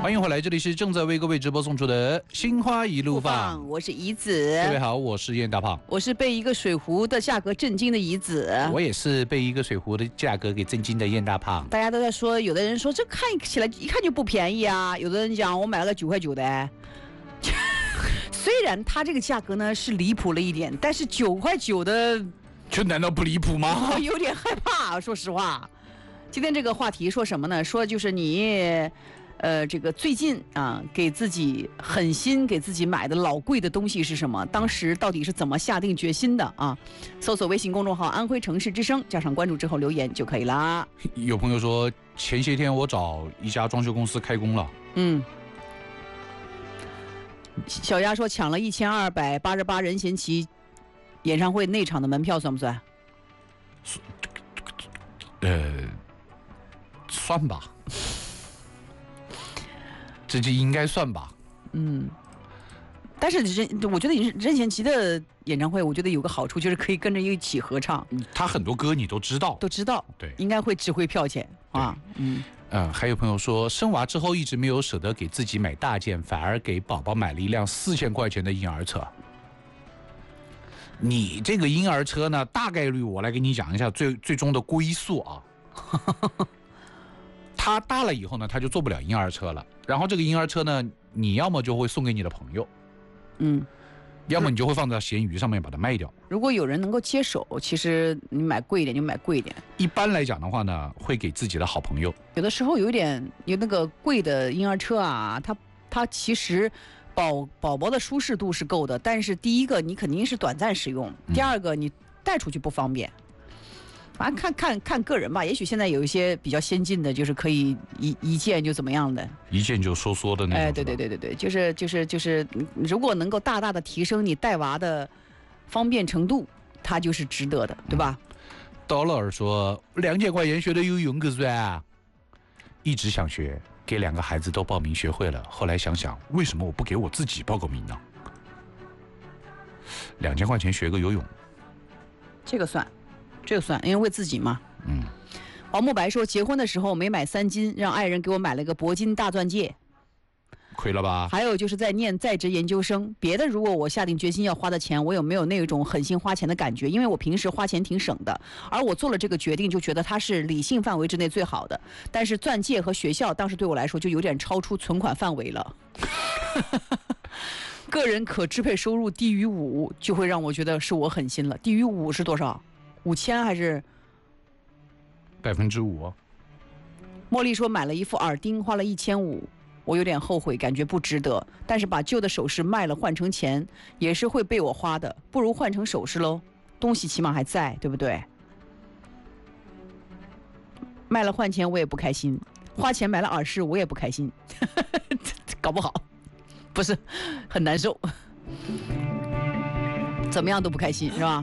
欢迎回来，这里是正在为各位直播送出的心花一路放， 我是怡子。 各位好，我是燕大胖， 我是被一个水壶的价格震惊的怡子。 我也是被一个水壶的价格给震惊的燕大胖。 大家都在说，有的人说这看起来一看就不便宜啊，有的人讲我买了个9块9的。虽然它这个价格呢是离谱了一点，但是9块9的， 这难道不离谱吗？ 我有点害怕，说实话。今天这个话题说什么呢？说就是你，这个最近啊，给自己狠心给自己买的老贵的东西是什么？当时到底是怎么下定决心的啊？搜索微信公众号"安徽城市之声"，加上关注之后留言就可以啦。 有朋友说，前些天我找一家装修公司开工了。 小丫说抢了1288任贤齐演唱会内场的门票，算不算？ 算吧，这就应该算吧。 但是我觉得任贤齐的演唱会，我觉得有个好处就是可以跟着一起合唱。 他很多歌你都知道，对， 应该会值回票钱啊。 还有朋友说，生娃之后一直没有舍得给自己买大件，反而给宝宝买了一辆4000块钱的婴儿车。你这个婴儿车呢，大概率我来给你讲一下最终的归宿啊。他大了以后呢，他就坐不了婴儿车了。然后这个婴儿车呢，你要么就会送给你的朋友，要么你就会放在闲鱼上面把它卖掉。 如果有人能够接手，其实你买贵一点就买贵一点。 一般来讲的话呢，会给自己的好朋友。 有的时候有那个贵的婴儿车啊，它其实宝宝的舒适度是够的，但是第一个你肯定是短暂使用，第二个你带出去不方便。反正看个人吧，也许现在有一些比较先进的，就是可以一键就怎么样的， 一键就收缩的那种。 对，就是如果能够大大的提升你带娃的方便程度，它就是值得的，对吧？ 刀老师说2000块钱学的游泳可算啊，一直想学，给2个孩子都报名学会了，后来想想，为什么我不给我自己报个名呢？2000块钱学个游泳，这个算，因为为自己嘛。 黄慕白说，结婚的时候没买3金，让爱人给我买了个铂金大钻戒， 亏了吧？ 还有就是在念在职研究生，别的如果我下定决心要花的钱，我有没有那种狠心花钱的感觉？因为我平时花钱挺省的，而我做了这个决定，就觉得它是理性范围之内最好的。但是钻戒和学校当时对我来说就有点超出存款范围了。个人可支配收入低于5，就会让我觉得是我狠心了。低于5是多少？5000还是 5%？ 茉莉说买了一副耳钉，花了1500，我有点后悔，感觉不值得。但是把旧的首饰卖了换成钱，也是会被我花的，不如换成首饰喽，东西起码还在，对不对？卖了换钱我也不开心，花钱买了耳饰我也不开心，搞不好不是很难受，怎么样都不开心是吧？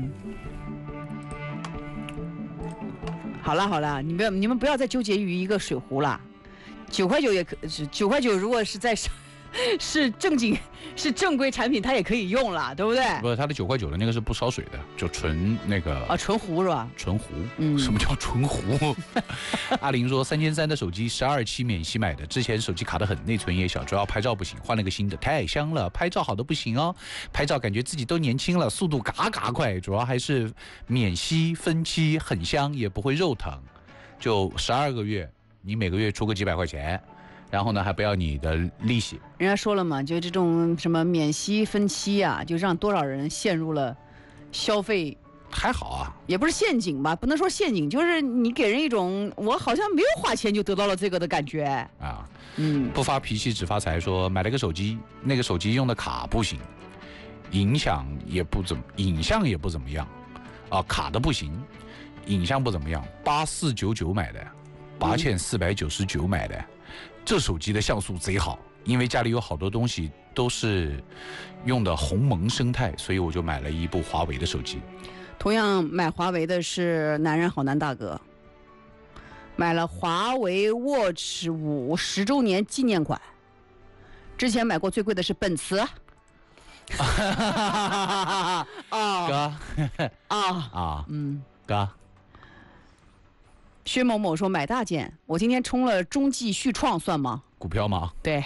好了，你们不要再纠结于一个水壶了，9块9也可，9块9如果是在是正规产品，它也可以用了，对不对？ 不是，它的9块9的那个是不烧水的，就纯那个啊，纯壶是吧？ 纯壶。什么叫纯壶？阿玲说3300的手机12期免息买的，之前手机卡得很，内存也小，主要拍照不行，换了个新的，太香了，拍照好的不行哦，拍照感觉自己都年轻了，速度嘎嘎快，主要还是免息分期很香，也不会肉疼，就12个月，你每个月出个几百块钱。然后呢，还不要你的利息。 人家说了嘛，就这种什么免息分期啊，就让多少人陷入了消费。 还好啊， 也不是陷阱吧，不能说陷阱，就是你给人一种我好像没有花钱就得到了这个的感觉啊。不发脾气只发财说买了个手机，那个手机用的卡不行，影像也不怎么样啊，卡的不行，影像不怎么样，8499买的，8499买的。这手机的像素贼好，因为家里有好多东西都是用的鸿蒙生态，所以我就买了一部华为的手机。 同样买华为的是男人好男大哥，买了华为 Watch 5 10周年纪念款。之前买过最贵的是奔驰。 哥，哥， 薛某某说买大件，我今天冲了中继续创算吗？ 股票吗？ 对，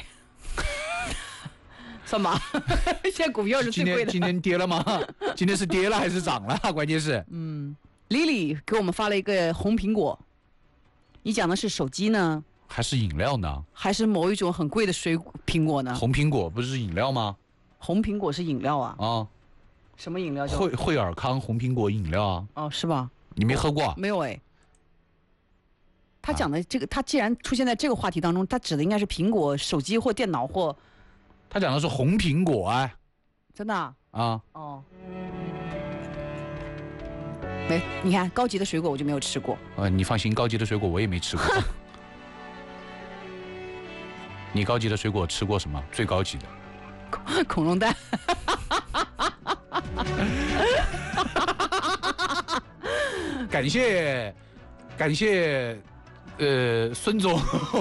算吧。现在股票是最贵的。 今天跌了吗？今天是跌了还是涨了？关键是。 Lily 给我们发了一个红苹果，你讲的是手机呢？ 还是饮料呢？ 还是某一种很贵的苹果呢？ 红苹果不是饮料吗？ 红苹果是饮料啊？ 啊， 什么饮料叫？ 惠尔康红苹果饮料啊？ 哦，是吧？ 你没喝过？ 没有哎。他讲的这个，他既然出现在这个话题当中，他指的应该是苹果手机或电脑或。 他讲的是红苹果哎。 真的啊？ 啊。 哦。没，你看高级的水果我就没有吃过。 你放心，高级的水果我也没吃过。你高级的水果吃过什么？最高级的？ 恐龙蛋。 感谢，孙总。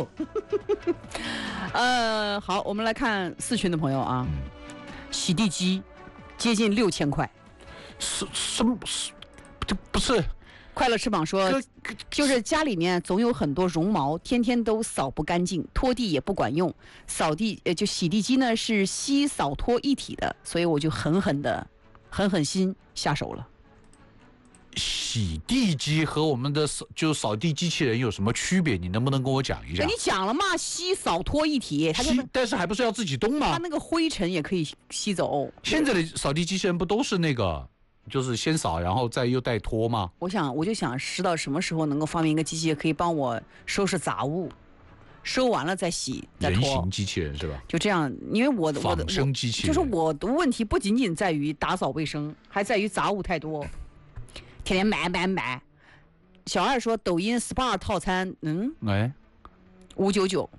好，我们来看4群的朋友啊，洗地机接近6000块。 什么？这不是。 快乐翅膀说，就是家里面总有很多绒毛，天天都扫不干净，拖地也不管用，就洗地机呢是吸扫拖一体的，所以我就狠狠心下手了。 洗地机和我们的扫地机器人有什么区别？你能不能跟我讲一下？ 你讲了嘛，吸扫拖一体， 但是还不是要自己动吗？ 它那个灰尘也可以吸走。 现在的扫地机器人不都是那个？就是先扫，然后再又带拖吗？ 我就想知道什么时候能够发明一个机器可以帮我收拾杂物，收完了再洗再拖。 人形机器人是吧？ 就这样，因为我的仿生机器人， 就是我的问题不仅仅在于打扫卫生，还在于杂物太多，天天买。小二说抖音 SPA 套餐，599。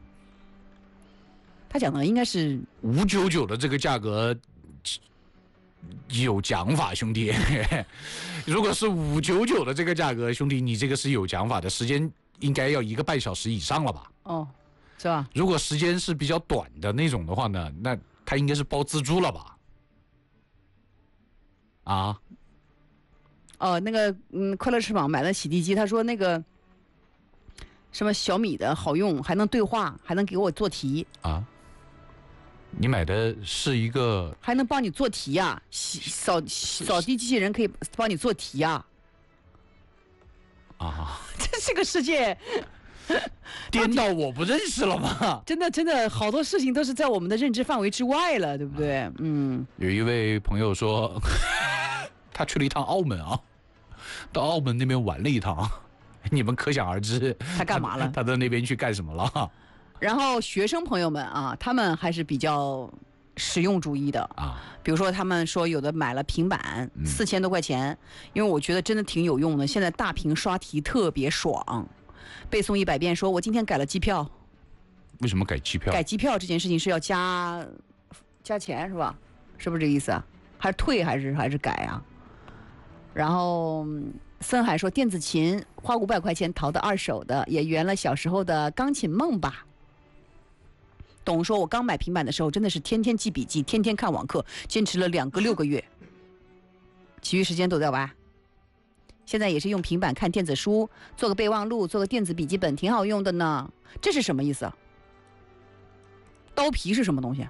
他讲的应该是 599的这个价格。有讲法，兄弟。如果是599的这个价格，兄弟，你这个是有讲法的，时间应该要1个半小时以上了吧？ 哦，是吧？ 如果时间是比较短的那种的话呢，那他应该是包自助了吧？啊？ 哦，那个快乐翅膀买了洗地机，他说那个什么小米的好用，还能对话，还能给我做题啊。你买的是一个还能帮你做题呀？扫地机器人可以帮你做题呀？ 啊， 这个世界颠到我不认识了吗？ 真的好多事情都是在我们的认知范围之外了，对不对？ 有一位朋友说，他去了一趟澳门啊，到澳门那边玩了一趟，你们可想而知他干嘛了？ 他到那边去干什么了？ 然后学生朋友们啊，他们还是比较实用主义的啊。比如说他们说有的买了平板，4000多块钱，因为我觉得真的挺有用的。现在大屏刷题特别爽，背诵100遍。说我今天改了机票。 为什么改机票？ 改机票这件事情是要加钱是吧？是不是这意思啊？还是退还是改啊？然后森海说电子琴花500块钱淘的2手的，也圆了小时候的钢琴梦吧。董说我刚买平板的时候真的是天天记笔记，天天看网课，坚持了6个月，其余时间都在玩。现在也是用平板看电子书，做个备忘录，做个电子笔记本，挺好用的呢。这是什么意思啊？刀皮是什么东西？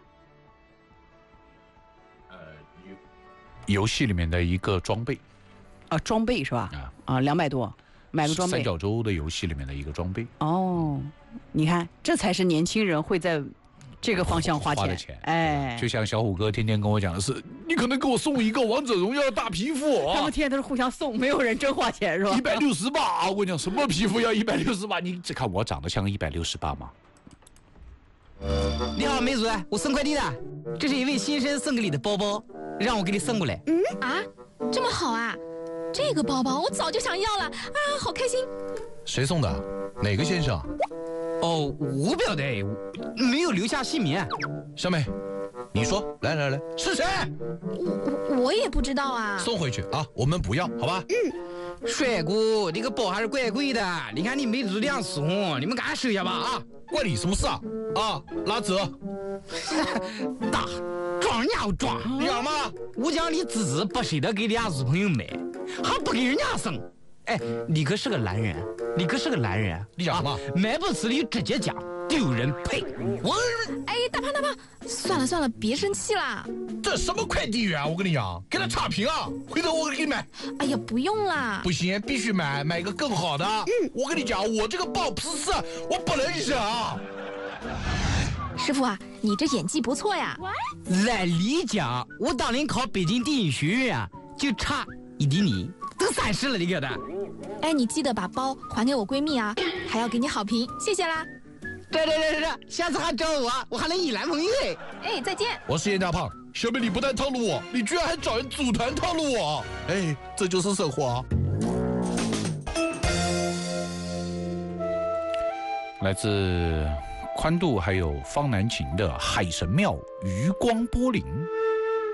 游戏里面的一个装备。 啊，装备是吧？啊，200多买个装备。 三角洲的游戏里面的一个装备。 哦，你看，这才是年轻人会在这个方向花钱。哎， 就像小虎哥天天跟我讲的是，你可能给我送一个王者荣耀的大皮肤。 他们天天都是互相送，没有人真花钱是吧 ？168，我跟你讲，什么皮肤要168？你只看我长得像168吗？ 你好，美女，我送快递的，这是一位新生送给你的包包，让我给你送过来。 这么好啊！这个包包我早就想要了啊，好开心！ 谁送的？哪个先生？ 哦，我不晓得，没有留下姓名。 小美，你说，来，是谁？ 我也不知道啊。 送回去啊，我们不要，好吧？ 帅哥，这个包还是怪贵的，你看你妹子这样怂，你们赶快收下吧啊！ 关你什么事啊？啊，拉走！ 大装人家装，知道吗？我讲你自己不舍得给人家女朋友买，还不给人家送， 哎，你可是个男人，你可是个男人。 你讲什么？ 没不吃你直接讲，丢人呸！ 哎，大胖，算了，别生气啦。 这什么快递员？我跟你讲，给他差评啊！回头我给你买。 哎呀，不用啦。 不行，必须买一个更好的。我跟你讲，我这个爆皮式我不能忍啊。 师傅啊，你这演技不错呀。 按理讲，我当年考北京电影学院啊，就差1厘米，都30了，你觉得？ 哎，你记得把包还给我闺蜜啊，还要给你好评，谢谢啦。 对，下次还找我还能你男朋友哎。 哎，再见。 我是严大胖，小妹你不但套路我，你居然还找人组团套路我，哎，这就是生活啊。 来自宽度还有方南琴的海神庙余光波林。